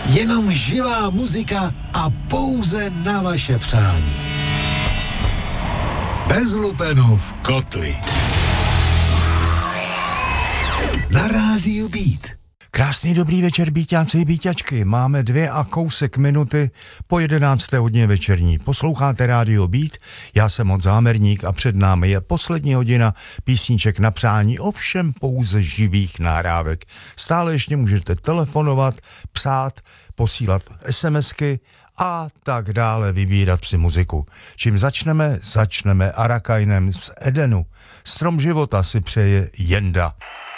Jenom živá muzika a pouze na vaše přání. Bez lupenů v kotli. Na rádiu Beat. Krásný dobrý večer, býťáci i býťačky. Máme 2 a kousek minuty po 11. hodině večerní. Posloucháte rádio Beat, já jsem Honza Zámerník a před námi je poslední hodina písniček na přání, ovšem pouze živých nahrávek. Stále ještě můžete telefonovat, psát, posílat SMSky a tak dále, vybírat si muziku. Čím začneme Arakainem z Edenu. Strom života si přeje Jenda.